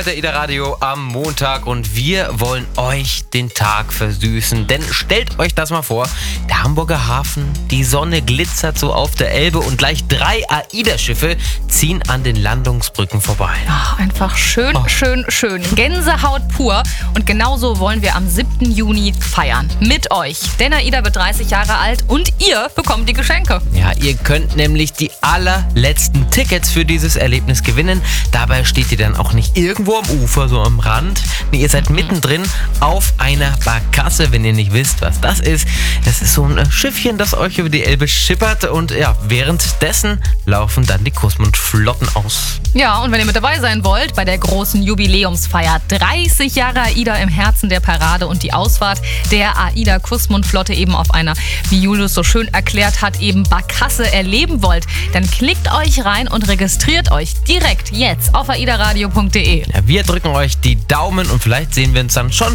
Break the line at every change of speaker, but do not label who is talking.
hört der AIDA Radio am Montag und wir wollen euch den Tag versüßen. Denn stellt euch das mal vor, der Hamburger Hafen, die Sonne glitzert so auf der Elbe und gleich 3 AIDA-Schiffe ziehen an den Landungsbrücken vorbei.
Ach, einfach schön, schön, schön. Gänsehaut pur. Und genauso wollen wir am 7. Juni feiern. Mit euch. Denn AIDA wird 30 Jahre alt und ihr bekommt die Geschenke.
Ja, ihr könnt nämlich die allerletzten Tickets für dieses Erlebnis gewinnen. Dabei steht ihr dann auch nicht irgendwo am Ufer, so am Rand. Nee, ihr seid mittendrin auf einer Barkasse, wenn ihr nicht wisst, was das ist. Das ist so ein Schiffchen, das euch über die Elbe schippert und ja, währenddessen laufen dann die Kussmund-Flotten aus.
Ja, und wenn ihr mit dabei sein wollt bei der großen Jubiläumsfeier 30 Jahre AIDA im Herzen der Parade und die Ausfahrt der AIDA Kussmund-Flotte eben auf einer, wie Julius so schön erklärt hat, eben Barkasse erleben wollt, dann klickt euch rein und registriert euch direkt jetzt auf aidaradio.de.
Ja, wir drücken euch die Daumen und vielleicht sehen wir uns dann schon